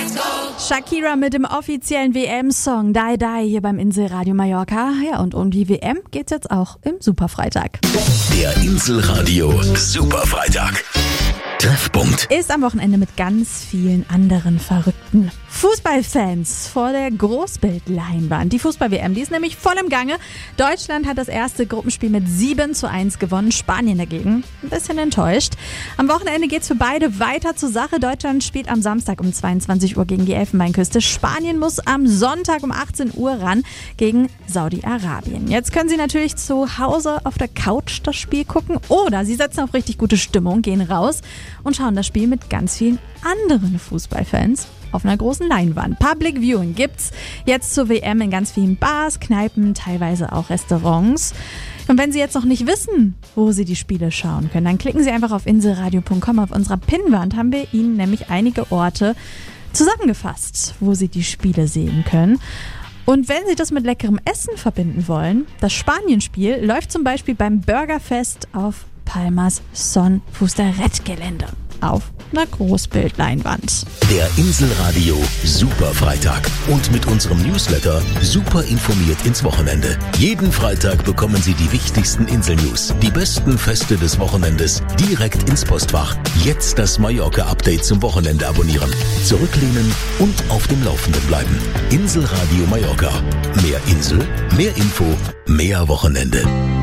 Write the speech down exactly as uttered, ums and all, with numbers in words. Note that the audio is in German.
Shakira mit dem offiziellen W M-Song Die Die hier beim Inselradio Mallorca. Ja, und um die W M geht's jetzt auch im Superfreitag. Der Inselradio Superfreitag. Treffpunkt. Ist am Wochenende mit ganz vielen anderen verrückten Fußballfans vor der Großbildleinwand. Die Fußball-W M, die ist nämlich voll im Gange. Deutschland hat das erste Gruppenspiel mit sieben zu eins gewonnen. Spanien dagegen ein bisschen enttäuscht. Am Wochenende geht's für beide weiter zur Sache. Deutschland spielt am Samstag um zweiundzwanzig Uhr gegen die Elfenbeinküste. Spanien muss am Sonntag um achtzehn Uhr ran gegen Saudi-Arabien. Jetzt können Sie natürlich zu Hause auf der Couch das Spiel gucken oder Sie setzen auf richtig gute Stimmung, gehen raus und schauen das Spiel mit ganz vielen anderen Fußballfans auf einer großen Leinwand. Public Viewing gibt's jetzt zur W M in ganz vielen Bars, Kneipen, teilweise auch Restaurants. Und wenn Sie jetzt noch nicht wissen, wo Sie die Spiele schauen können, dann klicken Sie einfach auf inselradio punkt com. Auf unserer Pinnwand haben wir Ihnen nämlich einige Orte zusammengefasst, wo Sie die Spiele sehen können. Und wenn Sie das mit leckerem Essen verbinden wollen, das Spanienspiel läuft zum Beispiel beim Burgerfest auf Palmas Son Fusterett-Gelände auf einer Großbildleinwand. Der Inselradio Superfreitag. Und mit unserem Newsletter super informiert ins Wochenende. Jeden Freitag bekommen Sie die wichtigsten Inselnews, die besten Feste des Wochenendes direkt ins Postfach. Jetzt das Mallorca-Update zum Wochenende abonnieren. Zurücklehnen und auf dem Laufenden bleiben. Inselradio Mallorca. Mehr Insel, mehr Info, mehr Wochenende.